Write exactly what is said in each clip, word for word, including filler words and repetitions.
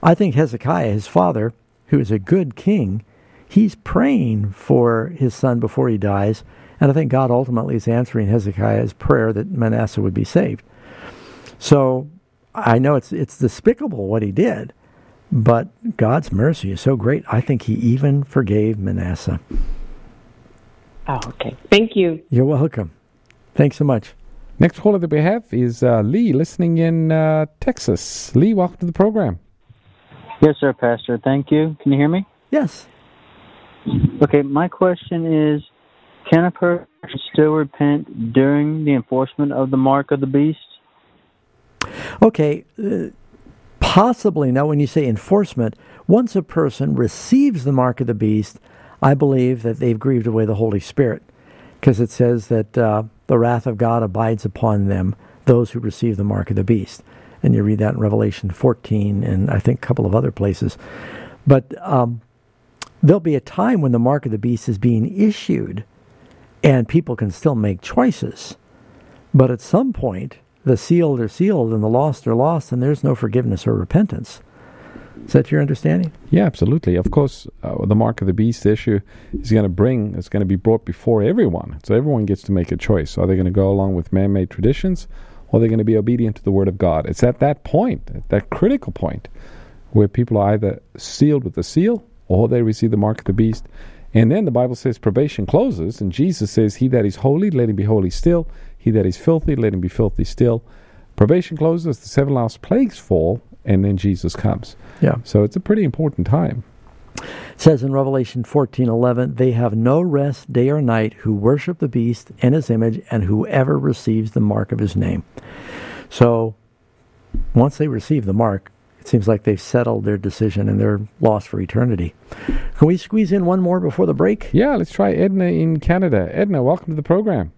I think Hezekiah, his father, who is a good king, he's praying for his son before he dies, and I think God ultimately is answering Hezekiah's prayer that Manasseh would be saved. So I know it's it's despicable what he did, but God's mercy is so great. I think he even forgave Manasseh. Oh, okay. Thank you. You're welcome. Thanks so much. Next caller that we have is uh, Lee, listening in uh, Texas. Lee, welcome to the program. Yes, sir, Pastor. Thank you. Can you hear me? Yes. Okay, my question is, can a person still repent during the enforcement of the mark of the beast? Okay, uh, possibly. Now, when you say enforcement, once a person receives the mark of the beast, I believe that they've grieved away the Holy Spirit, because it says that uh, the wrath of God abides upon them, those who receive the mark of the beast. And you read that in Revelation fourteen and I think a couple of other places. But um, there'll be a time when the mark of the beast is being issued, and people can still make choices. But at some point, the sealed are sealed and the lost are lost, and there's no forgiveness or repentance. Is that your understanding? Yeah, absolutely. Of course, uh, the mark of the beast issue is going to bring, it's going to be brought before everyone. So everyone gets to make a choice. Are they going to go along with man-made traditions, or are they going to be obedient to the Word of God? It's at that point, at that critical point, where people are either sealed with the seal, or they receive the mark of the beast. And then the Bible says probation closes, and Jesus says, he that is holy, let him be holy still. He that is filthy, let him be filthy still. Probation closes, the seven last plagues fall, and then Jesus comes. Yeah. So it's a pretty important time. It says in Revelation fourteen eleven, they have no rest day or night who worship the beast and his image, and whoever receives the mark of his name. So once they receive the mark, it seems like they've settled their decision and they're lost for eternity. Can we squeeze in one more before the break? Yeah, let's try Edna in Canada. Edna, welcome to the program.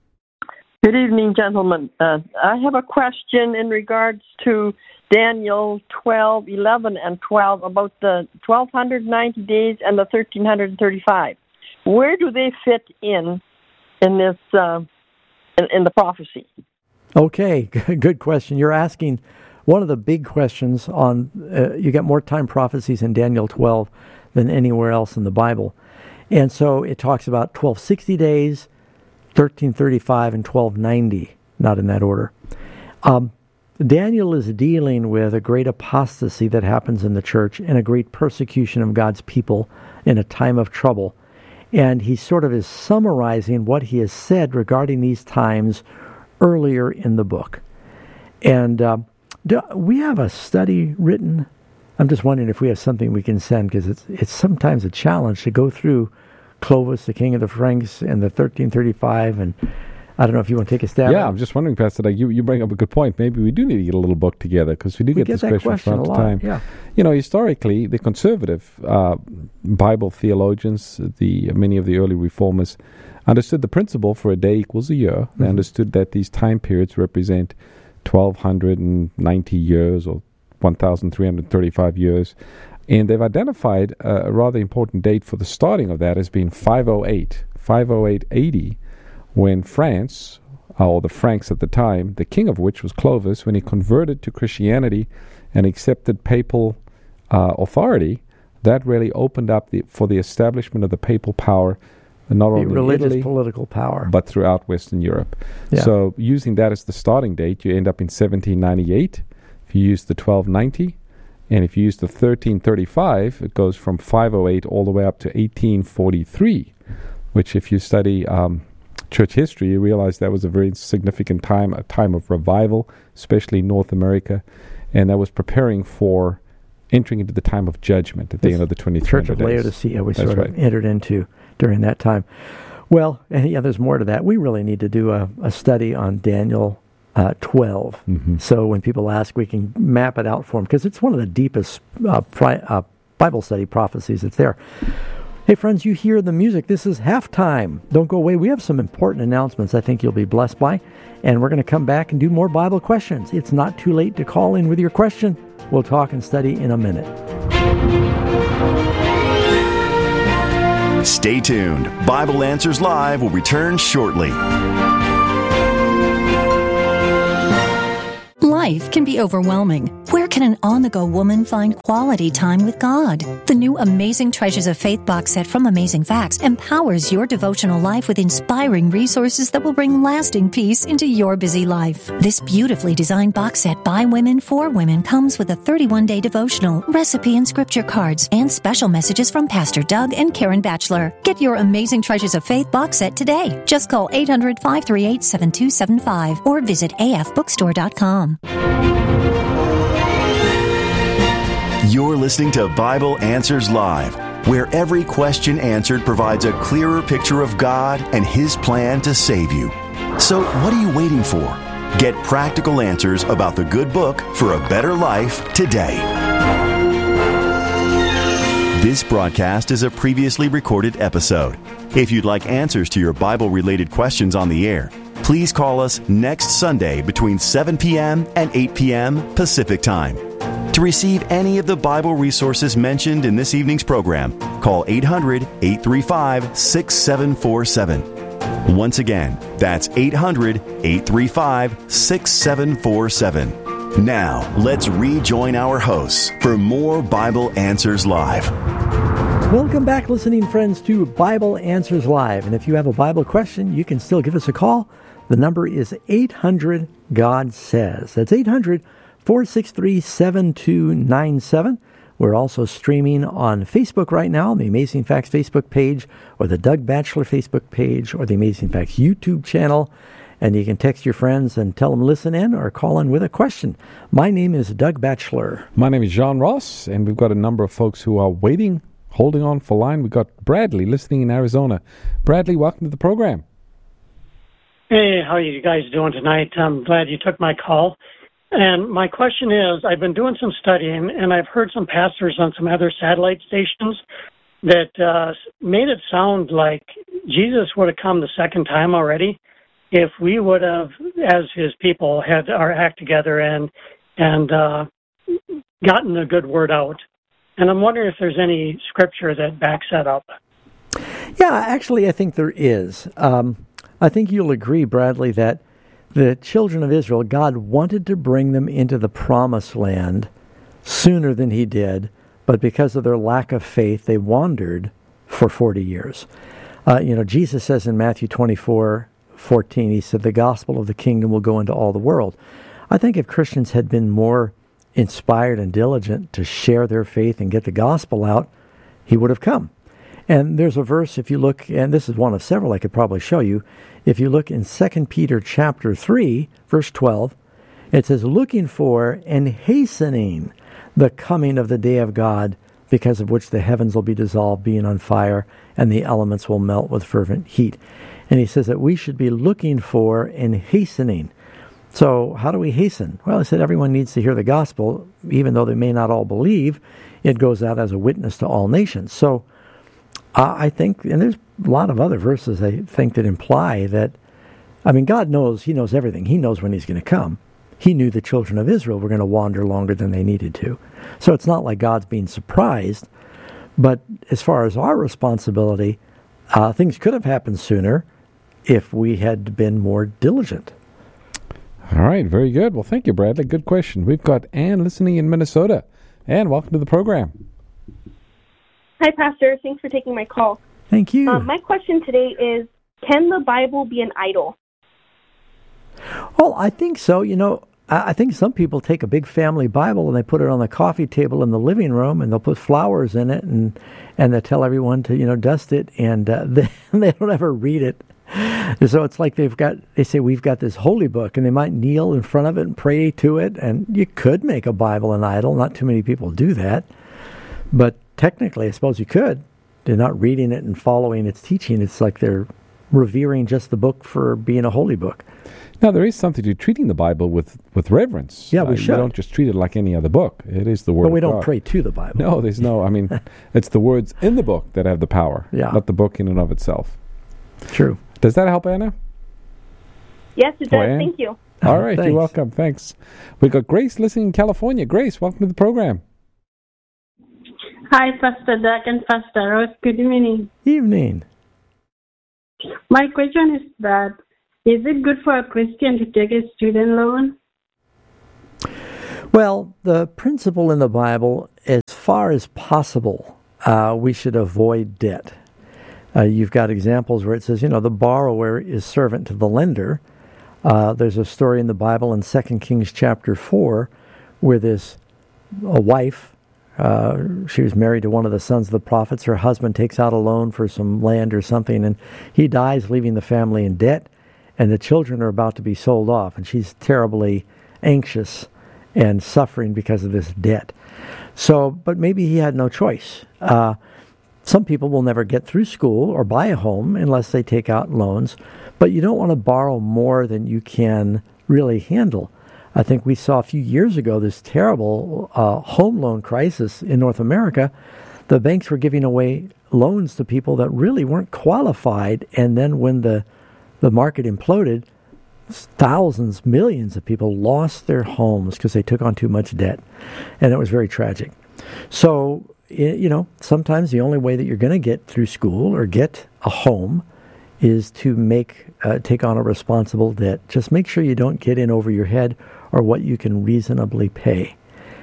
Good evening, gentlemen. Uh, I have a question in regards to Daniel twelve, eleven, and twelve about the twelve ninety days and the thirteen thirty-five. Where do they fit in in this uh, in, in the prophecy? Okay, good question. You're asking one of the big questions on, uh, you get more time prophecies in Daniel twelve than anywhere else in the Bible. And so it talks about twelve sixty days, thirteen thirty-five, and twelve ninety, not in that order. Um, Daniel is dealing with a great apostasy that happens in the church and a great persecution of God's people in a time of trouble. And he sort of is summarizing what he has said regarding these times earlier in the book. And uh, do we have a study written? I'm just wondering if we have something we can send, because it's it's sometimes a challenge to go through Clovis, the king of the Franks, and the thirteen thirty-five, and I don't know if you want to take a stab. Yeah, at I'm just wondering, Pastor, like you, you bring up a good point. Maybe we do need to get a little book together, because we do we get, get this that question from time to time. Yeah. You know, historically, the conservative uh, Bible theologians, the many of the early reformers, understood the principle for a day equals a year. They mm-hmm. understood that these time periods represent twelve ninety years or one thousand three hundred thirty-five years. And they've identified a rather important date for the starting of that as being five oh eight, five oh eight A D, when France, or the Franks at the time, the king of which was Clovis, when he converted to Christianity and accepted papal uh, authority, that really opened up the, for the establishment of the papal power, not the only religious in Italy, political power, but throughout Western Europe. Yeah. So using that as the starting date, you end up in seventeen ninety-eight. If you use the twelve ninety, and if you use the thirteen thirty-five, it goes from five oh eight all the way up to eighteen forty-three, which if you study um, church history, you realize that was a very significant time, a time of revival, especially in North America, and that was preparing for entering into the time of judgment at the this end of the twenty-three Church hundred of days. Laodicea we That's sort right. of entered into during that time. Well, and yeah, there's more to that. We really need to do a, a study on Daniel Uh, twelve. Mm-hmm. So when people ask, we can map it out for them, because it's one of the deepest uh, pri- uh, Bible study prophecies that's there. Hey, friends, you hear the music. This is halftime. Don't go away. We have some important announcements I think you'll be blessed by, and we're going to come back and do more Bible questions. It's not too late to call in with your question. We'll talk and study in a minute. Stay tuned. Bible Answers Live will return shortly. Life can be overwhelming. Where can can an on-the-go woman find quality time with God? The new Amazing Treasures of Faith box set from Amazing Facts empowers your devotional life with inspiring resources that will bring lasting peace into your busy life. This beautifully designed box set by women for women comes with a thirty-one day devotional, recipe and scripture cards, and special messages from Pastor Doug and Karen Batchelor. Get your Amazing Treasures of Faith box set today. Just call eight hundred, five three eight, seven two seven five or visit a f bookstore dot com. You're listening to Bible Answers Live, where every question answered provides a clearer picture of God and His plan to save you. So what are you waiting for? Get practical answers about the good book for a better life today. This broadcast is a previously recorded episode. If you'd like answers to your Bible-related questions on the air, please call us next Sunday between seven p.m. and eight p.m. Pacific Time. To receive any of the Bible resources mentioned in this evening's program, call eight hundred, eight three five, six seven four seven. Once again, that's eight hundred, eight three five, six seven four seven. Now, let's rejoin our hosts for more Bible Answers Live. Welcome back, listening friends, to Bible Answers Live. And if you have a Bible question, you can still give us a call. The number is eight hundred, God says. That's eight hundred, four six three, seven two nine seven. We're also streaming on Facebook right now, on the Amazing Facts Facebook page, or the Doug Batchelor Facebook page, or the Amazing Facts YouTube channel. And you can text your friends and tell them listen in or call in with a question. My name is Doug Batchelor. My name is John Ross, and we've got a number of folks who are waiting, holding on for line. We've got Bradley listening in Arizona. Bradley, welcome to the program. Hey, how are you guys doing tonight? I'm glad you took my call. And my question is, I've been doing some studying, and I've heard some pastors on some other satellite stations that uh, made it sound like Jesus would have come the second time already if we would have, as his people, had our act together and and uh, gotten a good word out. And I'm wondering if there's any scripture that backs that up. Yeah, actually, I think there is. Um, I think you'll agree, Bradley, that the children of Israel, God wanted to bring them into the promised land sooner than he did, but because of their lack of faith, they wandered for forty years. Uh, you know, Jesus says in Matthew twenty-four fourteen, he said, the gospel of the kingdom will go into all the world. I think if Christians had been more inspired and diligent to share their faith and get the gospel out, he would have come. And there's a verse, if you look, and this is one of several I could probably show you, if you look in Second Peter chapter three, verse twelve, it says, looking for and hastening the coming of the day of God, because of which the heavens will be dissolved, being on fire, and the elements will melt with fervent heat. And he says that we should be looking for and hastening. So how do we hasten? Well, he said everyone needs to hear the gospel, even though they may not all believe. It goes out as a witness to all nations. So uh, I think, and there's a lot of other verses I think that imply that, I mean, God knows, he knows everything. He knows when he's going to come. He knew the children of Israel were going to wander longer than they needed to. So it's not like God's being surprised. But as far as our responsibility, uh, things could have happened sooner if we had been more diligent. All right, very good. Well, thank you, Bradley. Good question. We've got Ann listening in Minnesota. Ann, welcome to the program. Hi, Pastor. Thanks for taking my call. Thank you. Um, my question today is, can the Bible be an idol? Well, I think so. You know, I think some people take a big family Bible and they put it on the coffee table in the living room, and they'll put flowers in it, and and they tell everyone to, you know, dust it, and uh, they, they don't ever read it. So it's like they've got, they say, we've got this holy book, and they might kneel in front of it and pray to it, and you could make a Bible an idol. Not too many people do that. But technically, I suppose you could. They're not reading it and following its teaching. It's like they're revering just the book for being a holy book. Now, there is something to treating the Bible with, with reverence. Yeah, we uh, should. We don't just treat it like any other book. It is the Word of God. But we don't pray to the Bible. No, there's no, I mean, it's the words in the book that have the power, yeah. not the book in and of itself. True. Does that help, Anna? Yes, it does. Oh, Thank you. All right, Thanks. You're welcome. Thanks. We've got Grace listening in California. Grace, welcome to the program. Hi, Pastor Doug and Pastor Rose. Good evening. Evening. My question is that, is it good for a Christian to take a student loan? Well, the principle in the Bible, as far as possible, uh, we should avoid debt. Uh, you've got examples where it says, you know, the borrower is servant to the lender. Uh, there's a story in the Bible in Second Kings chapter four where this a wife, uh, she was married to one of the sons of the prophets. Her husband takes out a loan for some land or something, and he dies, leaving the family in debt, and the children are about to be sold off, and she's terribly anxious and suffering because of this debt. So, but maybe he had no choice. Uh, some people will never get through school or buy a home unless they take out loans, but you don't want to borrow more than you can really handle. I think we saw a few years ago this terrible uh, home loan crisis in North America. The banks were giving away loans to people that really weren't qualified, and then when the the market imploded, thousands, millions of people lost their homes because they took on too much debt, and it was very tragic. So, you know, sometimes the only way that you're going to get through school or get a home is to make uh, take on a responsible debt. Just make sure you don't get in over your head or what you can reasonably pay.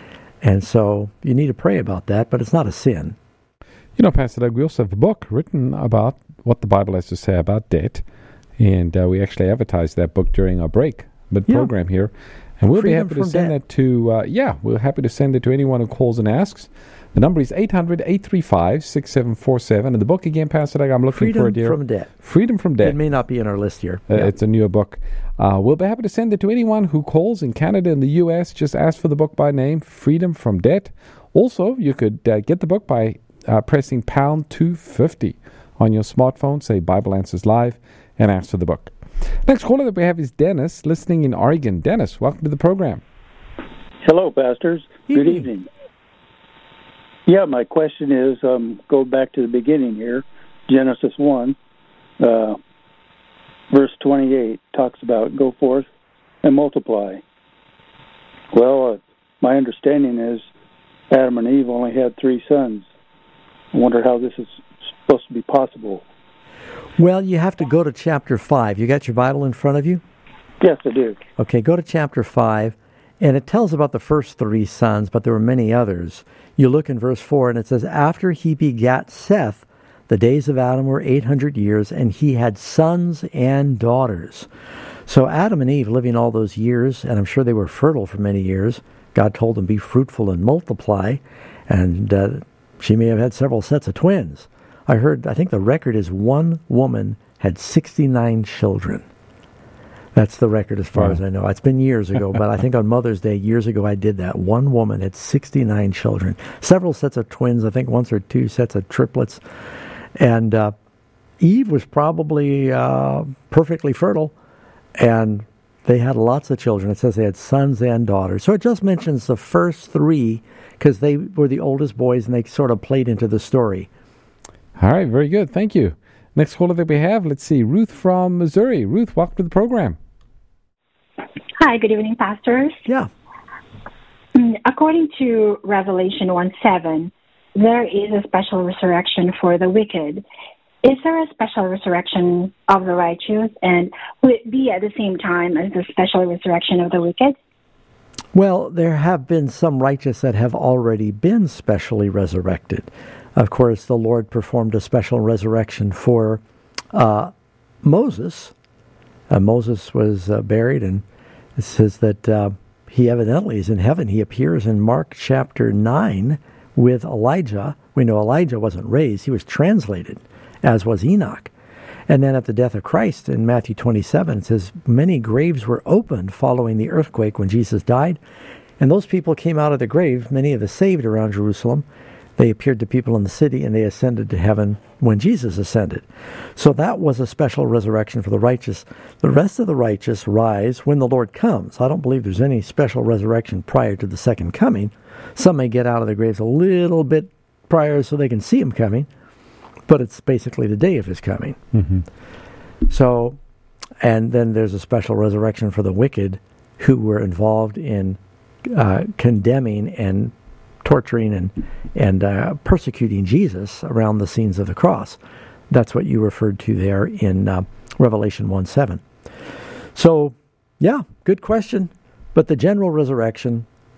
And so you need to pray about that, but it's not a sin. You know, Pastor Doug, we also have a book written about what the Bible has to say about debt. And uh, we actually advertised that book during our break, but yeah. program here. And we'll Freedom be happy to debt. send that to, uh, yeah, we're happy to send it to anyone who calls and asks. The number is eight hundred, eight three five, six seven four seven. And the book again, Pastor Doug, I'm looking Freedom for it here. from Debt. Freedom from Debt. It may not be in our list here. Uh, yeah. It's a newer book. Uh, we'll be happy to send it to anyone who calls in Canada and the U S. Just ask for the book by name, Freedom from Debt. Also, you could uh, get the book by uh, pressing pound two fifty on your smartphone, say Bible Answers Live, and ask for the book. Next caller that we have is Dennis, listening in Oregon. Dennis, welcome to the program. Hello, pastors. Evening. Good evening. Yeah, my question is, um, go back to the beginning here, Genesis one, uh, verse twenty-eight, talks about go forth and multiply. Well, uh, my understanding is Adam and Eve only had three sons. I wonder how this is supposed to be possible. Well, you have to go to chapter five. You got your Bible in front of you? Yes, I do. Okay, go to chapter five, and it tells about the first three sons, but there were many others. You look in verse four, and it says, after he begat Seth, the days of Adam were eight hundred years, and he had sons and daughters. So Adam and Eve, living all those years, and I'm sure they were fertile for many years, God told them, be fruitful and multiply, and uh, she may have had several sets of twins. I heard, I think the record is one woman had sixty-nine children. That's the record as far wow. as I know. It's been years ago, but I think on Mother's Day, years ago, I did that. One woman had sixty-nine children. Several sets of twins, I think once or two sets of triplets. And uh, Eve was probably uh, perfectly fertile, and they had lots of children. It says they had sons and daughters. So it just mentions the first three because they were the oldest boys, and they sort of played into the story. All right, very good. Thank you. Next caller that we have, let's see, Ruth from Missouri. Ruth, welcome to the program. Hi, good evening, pastors. Yeah. According to Revelation one seven, there is a special resurrection for the wicked. Is there a special resurrection of the righteous, and will it be at the same time as the special resurrection of the wicked? Well, there have been some righteous that have already been specially resurrected. Of course, the Lord performed a special resurrection for uh, Moses. Uh, Moses was uh, buried, and it says that uh, he evidently is in heaven. He appears in Mark chapter nine with Elijah. We know Elijah wasn't raised. He was translated, as was Enoch. And then at the death of Christ in Matthew twenty-seven, it says, many graves were opened following the earthquake when Jesus died. And those people came out of the grave, many of the saved around Jerusalem. They appeared to people in the city, and they ascended to heaven when Jesus ascended. So that was a special resurrection for the righteous. The rest of the righteous rise when the Lord comes. I don't believe there's any special resurrection prior to the second coming. Some may get out of the graves a little bit prior so they can see him coming, but it's basically the day of his coming. Mm-hmm. So, and then there's a special resurrection for the wicked who were involved in uh, condemning and torturing and and uh, persecuting Jesus around the scenes of the cross. That's what you referred to there in uh, Revelation one seven. So, yeah, good question. But the general resurrection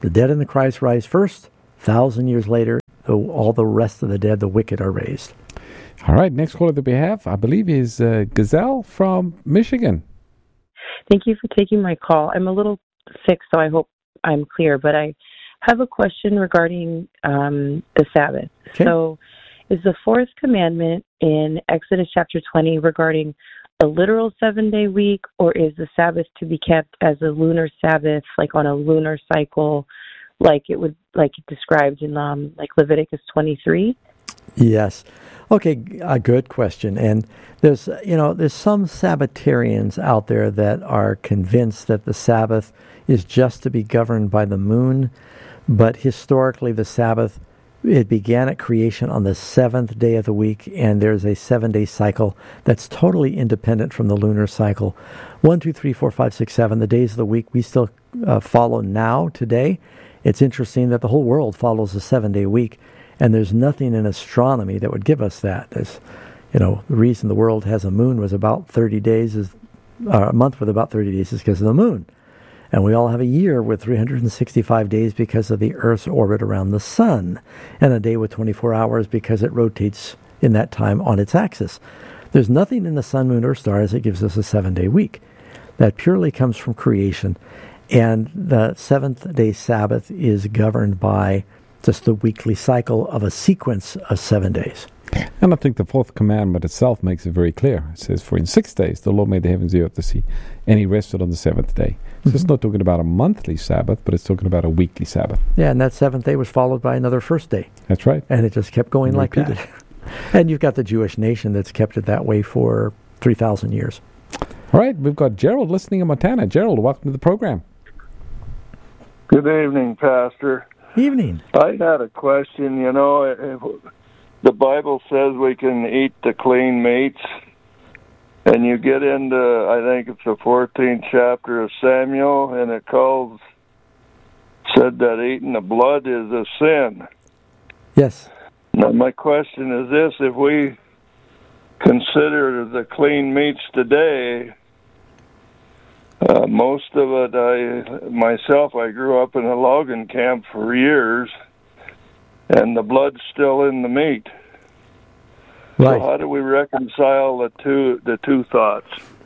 The dead in the Christ rise first. Thousand years later, all the rest of the dead, the wicked, are raised. All right, next caller that we have, I believe, is uh, Gazelle from Michigan. Thank you for taking my call. I'm a little sick, so I hope I'm clear, but I have a question regarding um, the Sabbath. Okay. So is the fourth commandment in Exodus chapter twenty regarding a literal seven-day week, or is the Sabbath to be kept as a lunar Sabbath, like on a lunar cycle, like it would, like it described in um, like Leviticus twenty-three? Yes. Okay, a good question. And there's, you know, there's some Sabbatarians out there that are convinced that the Sabbath is just to be governed by the moon, but historically the Sabbath, it began at creation on the seventh day of the week, and there's a seven-day cycle that's totally independent from the lunar cycle. One, two, three, four, five, six, seven, the days of the week we still uh, follow now, today. It's interesting that the whole world follows a seven-day week, and there's nothing in astronomy that would give us that. There's, you know, the reason the world has a moon was about thirty days, is uh, a month with about thirty days is because of the moon. And we all have a year with three hundred sixty-five days because of the Earth's orbit around the sun, and a day with twenty-four hours because it rotates in that time on its axis. There's nothing in the sun, moon, or stars that gives us a seven-day week. That purely comes from creation, and the seventh-day Sabbath is governed by just the weekly cycle of a sequence of seven days. And I think the fourth commandment itself makes it very clear. It says, for in six days the Lord made the heavens, the earth, the sea, and he rested on the seventh day. So mm-hmm. It's not talking about a monthly Sabbath, but it's talking about a weekly Sabbath. Yeah, and that seventh day was followed by another first day. That's right. And it just kept going and like repeated. that. And you've got the Jewish nation that's kept it that way for three thousand years. All right, we've got Gerald listening in Montana. Gerald, welcome to the program. Good evening, Pastor. Evening. I had a question. You know, if the Bible says we can eat the clean meats, and you get into, I think it's the fourteenth chapter of Samuel, and it calls, said that eating the blood is a sin. Yes. Now, my question is this: if we consider the clean meats today, Uh, most of it, I myself, I grew up in a logging camp for years, and the blood's still in the meat. Right. So how do we reconcile the two the two thoughts?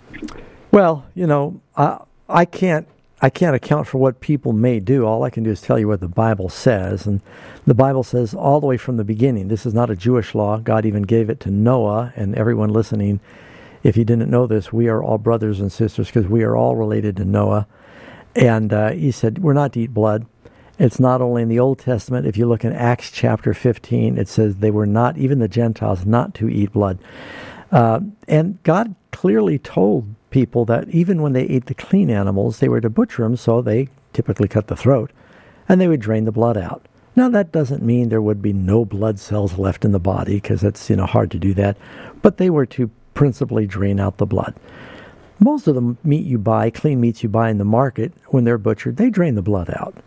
Well, you know, I I can't I can't account for what people may do. All I can do is tell you what the Bible says, and the Bible says all the way from the beginning. This is not a Jewish law. God even gave it to Noah, and everyone listening. If you didn't know this, we are all brothers and sisters because we are all related to Noah. And uh, he said, we're not to eat blood. It's not only in the Old Testament. If you look in Acts chapter fifteen, it says they were not, even the Gentiles, not to eat blood. Uh, and God clearly told people that even when they ate the clean animals, they were to butcher them, so they typically cut the throat, and they would drain the blood out. Now, that doesn't mean there would be no blood cells left in the body, because it's, you know, hard to do that. But they were to principally drain out the blood. Most of the meat you buy, clean meats you buy in the market, when they're butchered, they drain the blood out.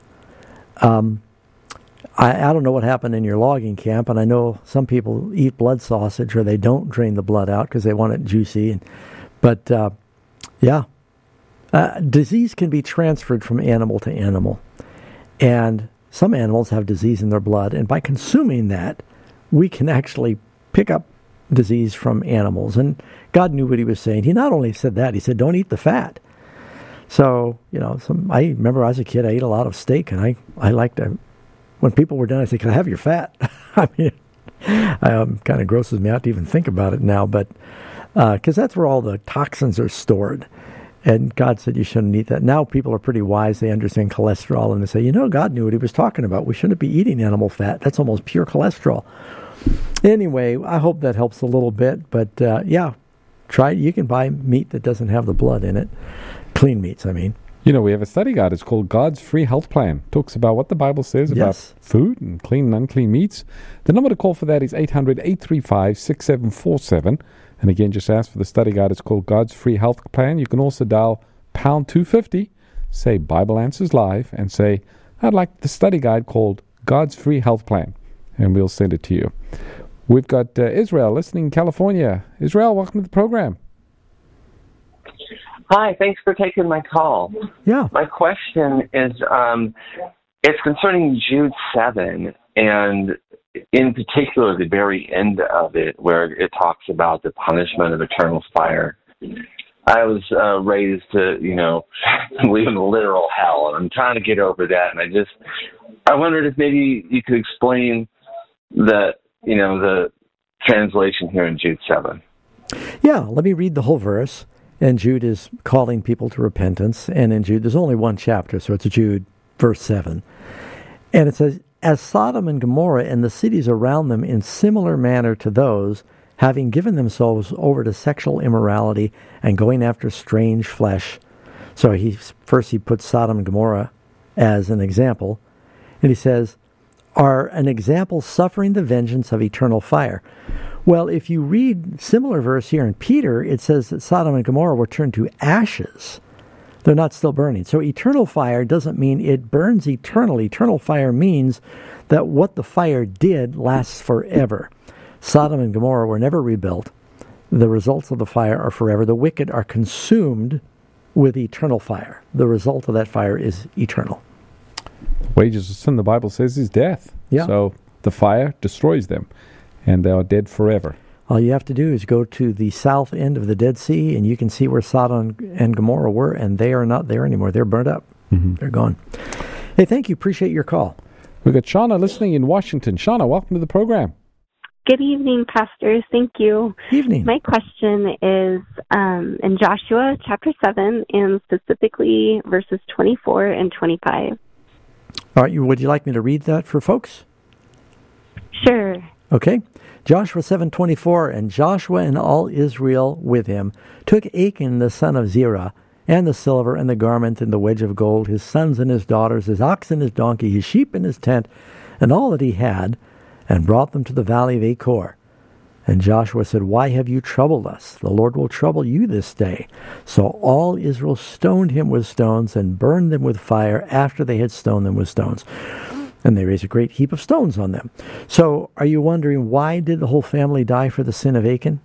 Um, I, I don't know what happened in your logging camp, and I know some people eat blood sausage or they don't drain the blood out because they want it juicy. And, but, uh, yeah, uh, disease can be transferred from animal to animal. And some animals have disease in their blood, and by consuming that, we can actually pick up disease from animals. And God knew what he was saying. He not only said that, he said, don't eat the fat. So, you know, some, I remember as a kid, I ate a lot of steak, and I, I liked to, when people were done, I said, can I have your fat? I mean, it um, kind of grosses me out to even think about it now, but because uh, that's where all the toxins are stored. And God said you shouldn't eat that. Now people are pretty wise. They understand cholesterol, and they say, you know, God knew what he was talking about. We shouldn't be eating animal fat. That's almost pure cholesterol. Anyway, I hope that helps a little bit. But, uh, yeah, try it. You can buy meat that doesn't have the blood in it. Clean meats, I mean. You know, we have a study guide. It's called God's Free Health Plan. It talks about what the Bible says about yes. food and clean and unclean meats. The number to call for that is eight hundred, eight three five, six seven four seven. And again, just ask for the study guide. It's called God's Free Health Plan. You can also dial pound two fifty, say Bible Answers Live, and say, I'd like the study guide called God's Free Health Plan. And we'll send it to you. We've got uh, Israel listening in California. Israel, welcome to the program. Hi, thanks for taking my call. Yeah. My question is, um, it's concerning Jude seven, and in particular the very end of it, where it talks about the punishment of eternal fire. I was uh, raised to, you know, believe in the literal hell, and I'm trying to get over that. And I just, I wondered if maybe you could explain the, you know, the translation here in Jude seven. Yeah, let me read the whole verse. And Jude is calling people to repentance. And in Jude, there's only one chapter, so it's Jude, verse seven. And it says, as Sodom and Gomorrah and the cities around them in similar manner to those, having given themselves over to sexual immorality and going after strange flesh. So he first he puts Sodom and Gomorrah as an example. And he says, are an example suffering the vengeance of eternal fire. Well, if you read similar verse here in Peter, it says that Sodom and Gomorrah were turned to ashes. They're not still burning. So eternal fire doesn't mean it burns eternally. Eternal fire means that what the fire did lasts forever. Sodom and Gomorrah were never rebuilt. The results of the fire are forever. The wicked are consumed with eternal fire. The result of that fire is eternal. Wages of sin, the Bible says, is death. Yeah. So the fire destroys them, and they are dead forever. All you have to do is go to the south end of the Dead Sea, and you can see where Sodom and Gomorrah were, and they are not there anymore. They're burnt up. Mm-hmm. They're gone. Hey, thank you. Appreciate your call. We've got Shauna listening in Washington. Shauna, welcome to the program. Good evening, pastors. Thank you. Evening. My question is um, in Joshua chapter seven, and specifically verses twenty-four and twenty-five. All right, would you like me to read that for folks? Sure. Okay. Joshua seven twenty-four, and Joshua and all Israel with him took Achan the son of Zerah, and the silver, and the garment, and the wedge of gold, his sons and his daughters, his ox and his donkey, his sheep and his tent, and all that he had, and brought them to the valley of Achor. And Joshua said, why have you troubled us? The Lord will trouble you this day. So all Israel stoned him with stones, and burned them with fire after they had stoned them with stones. And they raised a great heap of stones on them. So are you wondering, why did the whole family die for the sin of Achan?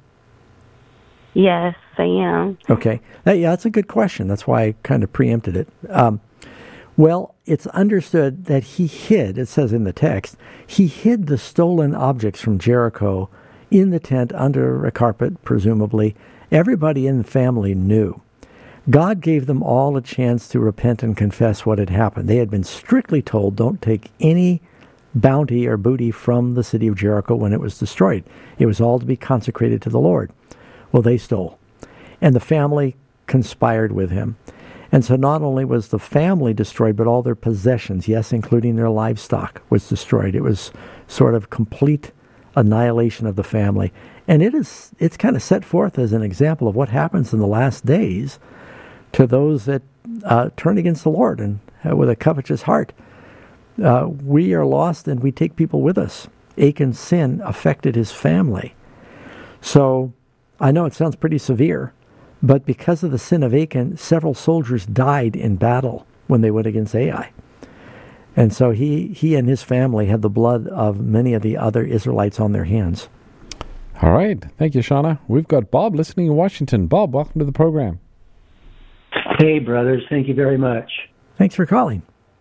Yes, I am. Okay. That, yeah, that's a good question. That's why I kind of preempted it. Um, well, it's understood that he hid, it says in the text, he hid the stolen objects from Jericho in the tent under a carpet, presumably. Everybody in the family knew. God gave them all a chance to repent and confess what had happened. They had been strictly told, don't take any bounty or booty from the city of Jericho when it was destroyed. It was all to be consecrated to the Lord. Well, they stole. And the family conspired with him. And so not only was the family destroyed, but all their possessions, yes, including their livestock, was destroyed. It was sort of complete annihilation of the family. And it is it's kind of set forth as an example of what happens in the last days to those that uh, turn against the Lord and uh, with a covetous heart. Uh, we are lost and we take people with us. Achan's sin affected his family. So I know it sounds pretty severe, but because of the sin of Achan, several soldiers died in battle when they went against Ai. And so he, he and his family had the blood of many of the other Israelites on their hands. All right. Thank you, Shauna. We've got Bob listening in Washington. Bob, welcome to the program. Hey, brothers. Thank you very much. Thanks for calling.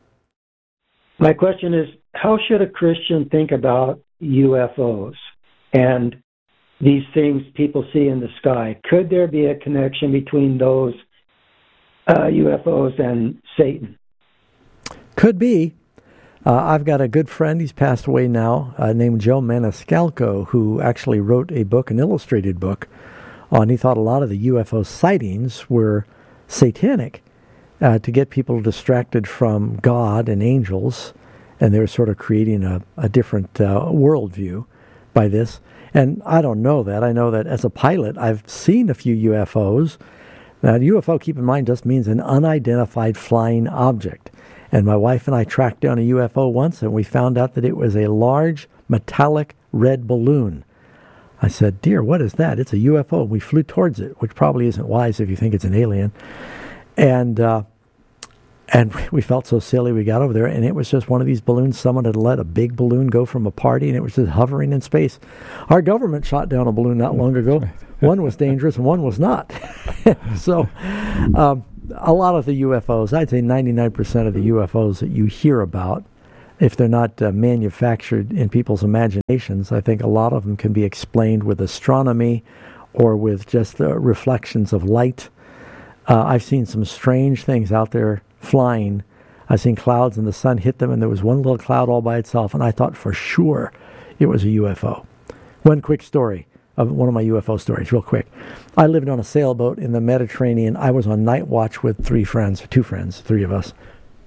My question is, how should a Christian think about U F Os and these things people see in the sky? Could there be a connection between those uh, U F Os and Satan? Could be. Uh, I've got a good friend, he's passed away now, uh, named Joe Maniscalco, who actually wrote a book, an illustrated book, on, he thought a lot of the U F O sightings were satanic uh, to get people distracted from God and angels, and they were sort of creating a, a different uh, worldview by this. And I don't know that. I know that as a pilot, I've seen a few U F Os. Now, U F O, keep in mind, just means an unidentified flying object. And my wife and I tracked down a U F O once, and we found out that it was a large metallic red balloon. I said, dear, what is that? It's a U F O. We flew towards it, which probably isn't wise if you think it's an alien. And uh, and we felt so silly. We got over there, and it was just one of these balloons. Someone had let a big balloon go from a party, and it was just hovering in space. Our government shot down a balloon not long ago. One was dangerous, and one was not. So um, a lot of the U F Os, I'd say ninety-nine percent of the U F Os that you hear about, if they're not uh, manufactured in people's imaginations, I think a lot of them can be explained with astronomy or with just uh, reflections of light. Uh, I've seen some strange things out there flying. I've seen clouds and the sun hit them, and there was one little cloud all by itself, and I thought for sure it was a U F O. One quick story of one of my U F O stories, real quick. I lived on a sailboat in the Mediterranean. I was on night watch with three friends, two friends, three of us.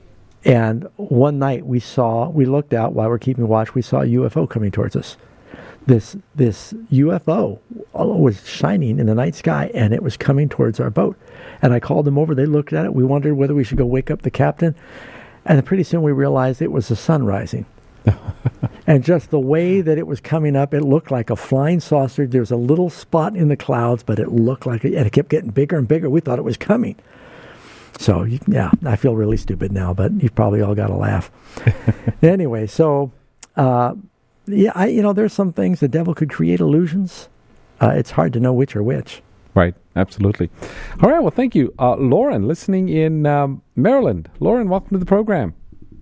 And one night we saw, we looked out while we're keeping watch, we saw a U F O coming towards us. This this U F O was shining in the night sky, and it was coming towards our boat. And I called them over. They looked at it. We wondered whether we should go wake up the captain. And pretty soon we realized it was the sun rising. And just the way that it was coming up, it looked like a flying saucer. There was a little spot in the clouds, but it looked like it, and it kept getting bigger and bigger. We thought it was coming. So, yeah, I feel really stupid now, but you've probably all got to laugh. Anyway, so, uh, yeah, I, you know, there's some things the devil could create illusions. Uh, it's hard to know which are which. Right, absolutely. All right, well, thank you. Uh, Lauren, listening in um, Maryland. Lauren, welcome to the program.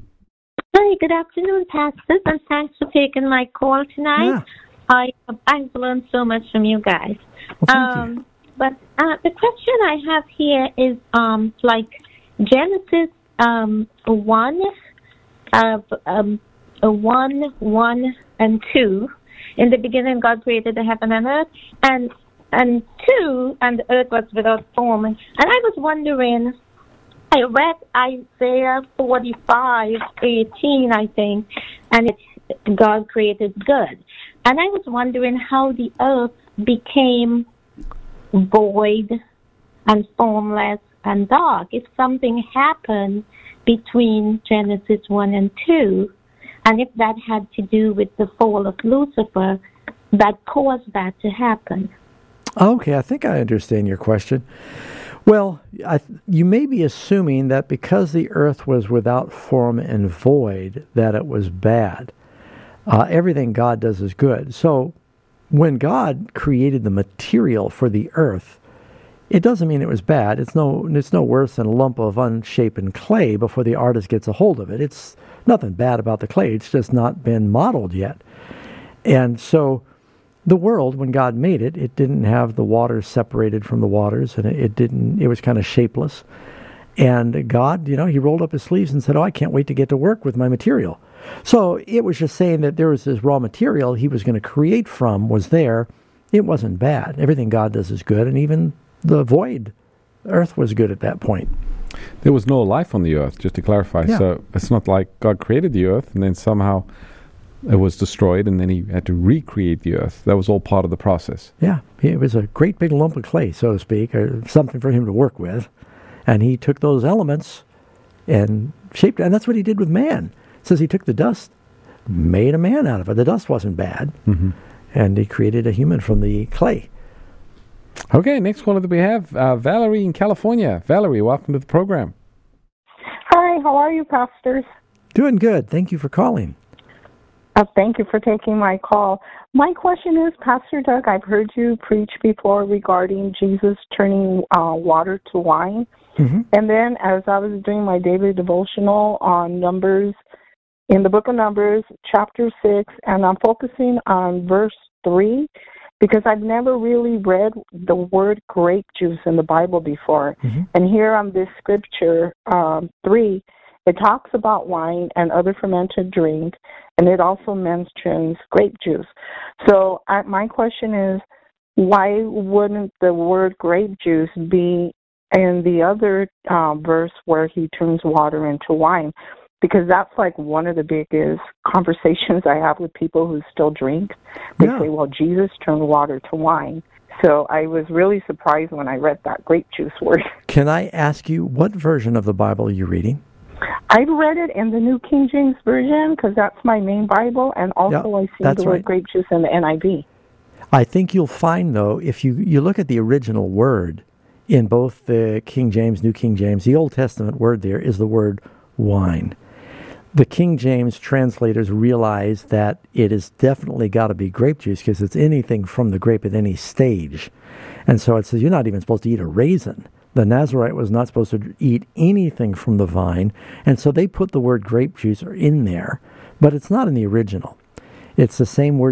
Hi, good afternoon, pastors, and thanks for taking my call tonight. Yeah. I, I've learned so much from you guys. Well, thank um, you. But uh, the question I have here is um, like Genesis um, one, uh, um, one, one, and two. In the beginning, God created the heaven and earth, and and two, and the earth was without form. And I was wondering, I read Isaiah forty-five eighteen, I think, and it's God created good. And I was wondering how the earth became void and formless and dark. If something happened between Genesis one and two, and if that had to do with the fall of Lucifer, that caused that to happen. Okay, I think I understand your question. Well, I, you may be assuming that because the earth was without form and void, that it was bad. Uh, everything God does is good. So when God created the material for the earth, it doesn't mean it was bad. It's no, it's no worse than a lump of unshapen clay before the artist gets a hold of it. It's nothing bad about the clay. It's just not been modeled yet. And so the world, when God made it, it didn't have the waters separated from the waters, and it, it didn't. It was kind of shapeless. And God, you know, he rolled up his sleeves and said, "Oh, I can't wait to get to work with my material." So it was just saying that there was this raw material he was going to create from was there. It wasn't bad. Everything God does is good, and even the void earth was good at that point. There was no life on the earth, just to clarify. Yeah. So it's not like God created the earth and then somehow it was destroyed and then he had to recreate the earth. That was all part of the process. Yeah, it was a great big lump of clay, so to speak, or something for him to work with. And he took those elements and shaped it. And that's what he did with man. It says he took the dust, made a man out of it. The dust wasn't bad. Mm-hmm. And he created a human from the clay. Okay, next caller that we have, uh, Valerie in California. Valerie, welcome to the program. Hi, how are you, pastors? Doing good. Thank you for calling. Uh, thank you for taking my call. My question is, Pastor Doug, I've heard you preach before regarding Jesus turning uh, water to wine. Mm-hmm. And then as I was doing my daily devotional on Numbers, in the book of Numbers, chapter six, and I'm focusing on verse three, because I've never really read the word grape juice in the Bible before. Mm-hmm. And here on this scripture, um, three, it talks about wine and other fermented drink, and it also mentions grape juice. So I, my question is, why wouldn't the word grape juice be in the other uh, verse where he turns water into wine? Because that's like one of the biggest conversations I have with people who still drink. They Yeah. say, well, Jesus turned water to wine. So I was really surprised when I read that grape juice word. Can I ask you, what version of the Bible are you reading? I've read it in the New King James Version because that's my main Bible, and also Yeah, I see that's the word right. grape juice in the N I V. I think you'll find, though, if you, you look at the original word in both the King James, New King James, the Old Testament word there is the word wine. The King James translators realize that it has definitely got to be grape juice because it's anything from the grape at any stage. And so it says you're not even supposed to eat a raisin The Nazarite was not supposed to eat anything from the vine, and so they put the word grape juice in there, but it's not in the original. It's the same word